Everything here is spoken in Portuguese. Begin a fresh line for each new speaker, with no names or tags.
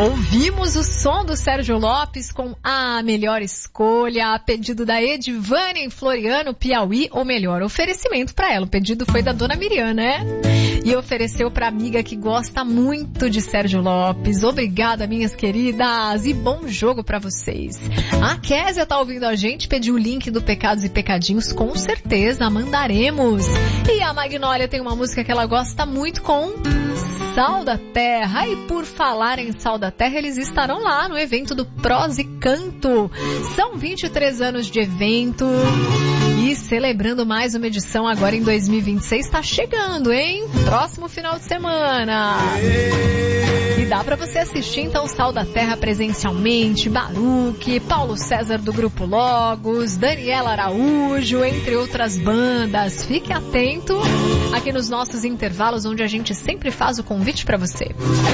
Ouvimos o som do Sérgio Lopes com A Melhor Escolha, a pedido da Edivânia em Floriano, Piauí, ou melhor, oferecimento para ela. O pedido foi da dona Miriam, né? E ofereceu para amiga que gosta muito de Sérgio Lopes. Obrigada, minhas queridas, e bom jogo para vocês. A Késia tá ouvindo a gente, pediu o link do Pecados e Pecadinhos, com certeza, mandaremos. E a Magnólia tem uma música que ela gosta muito com Sal da Terra. E por falar em Sal da Terra, eles estarão lá no evento do Prosa e Canto. São 23 anos de evento e celebrando mais uma edição agora em 2026. Está chegando, hein? Próximo final de semana. E dá para você assistir então Sal da Terra presencialmente, Baruque, Paulo César do Grupo Logos, Daniela Araújo, entre outras bandas. Fique atento aqui nos nossos intervalos, onde a gente sempre faz o convite para você.